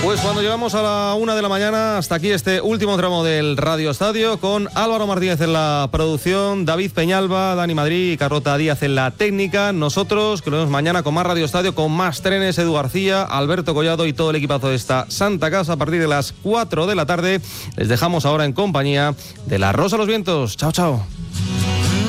Pues cuando llegamos a la 1 de la mañana, hasta aquí este último tramo del Radio Estadio, con Álvaro Martínez en la producción, David Peñalba, Dani Madrid y Carlota Díaz en la técnica. Nosotros, que lo vemos mañana con más Radio Estadio, con más trenes, Edu García, Alberto Collado y todo el equipazo de esta Santa Casa a partir de las 4 de la tarde. Les dejamos ahora en compañía de La Rosa de los Vientos. Chao, chao.